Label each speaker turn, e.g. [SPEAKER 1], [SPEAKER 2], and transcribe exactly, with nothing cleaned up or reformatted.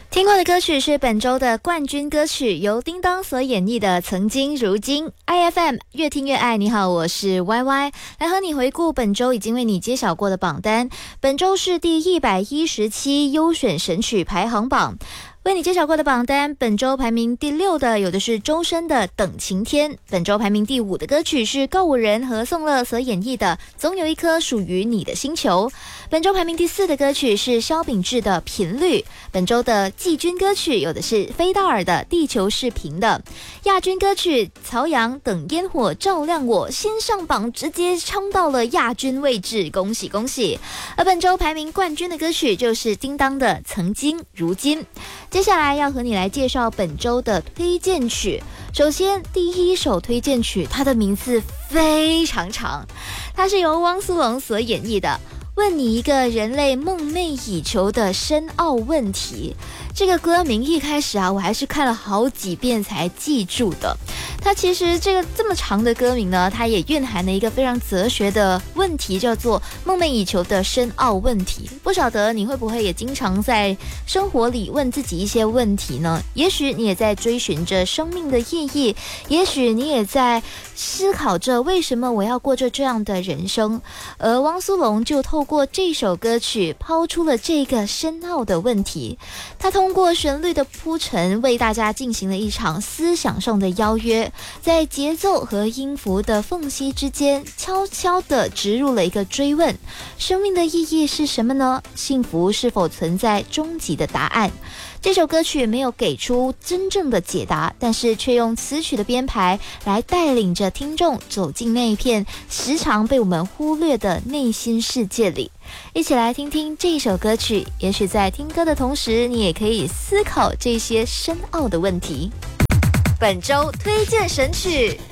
[SPEAKER 1] 听过的歌曲是本周的冠军歌曲，由叮当所演绎的《曾经如今》。I F M 越听越爱，你好，我是 Y Y， 来和你回顾本周已经为你揭晓过的榜单。本周是第一百一十期优选神曲排行榜。为你揭晓过的榜单，本周排名第六的有的是周深的《等晴天》，本周排名第五的歌曲是告五人和宋乐所演绎的《总有一颗属于你的星球》，本周排名第四的歌曲是萧秉治的《频率》，本周的季军歌曲有的是菲道尔的《地球是平的》，亚军歌曲曹阳《等烟火照亮我》先上榜，直接冲到了亚军位置，恭喜恭喜！而本周排名冠军的歌曲就是叮当的《曾经如今》。接下来要和你来介绍本周的推荐曲。首先，第一首推荐曲，它的名字非常长，它是由汪苏泷所演绎的《问你一个人类梦寐以求的深奥问题》。这个歌名一开始啊，我还是看了好几遍才记住的。它其实这个这么长的歌名呢，它也蕴含了一个非常哲学的问题，叫做梦寐以求的深奥问题。不晓得你会不会也经常在生活里问自己一些问题呢？也许你也在追寻着生命的意义，也许你也在思考着为什么我要过着这样的人生。而汪苏泷就透过这首歌曲抛出了这个深奥的问题，他通过旋律的铺陈为大家进行了一场思想上的邀约，在节奏和音符的缝隙之间悄悄地植入了一个追问：生命的意义是什么呢？幸福是否存在终极的答案？这首歌曲没有给出真正的解答，但是却用词曲的编排来带领着听众走进那一片时常被我们忽略的内心世界里。一起来听听这首歌曲，也许在听歌的同时，你也可以思考这些深奥的问题。本周推荐神曲。